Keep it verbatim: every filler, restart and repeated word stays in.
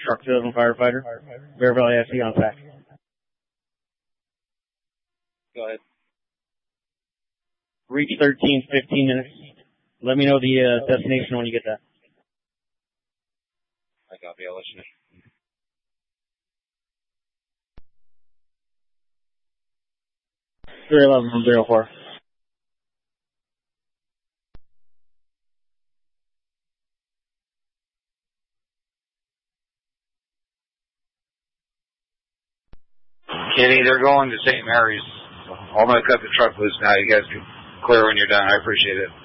truck salesman firefighter. Bear Valley I C on fact. Go ahead. Reach thirteen, fifteen minutes. Let me know the uh, destination when you get that. I copy. I'll let you know. three eleven from zero four. Kenny, they're going to Saint Mary's. I'm going to cut the truck loose now. You guys can clear when you're done. I appreciate it.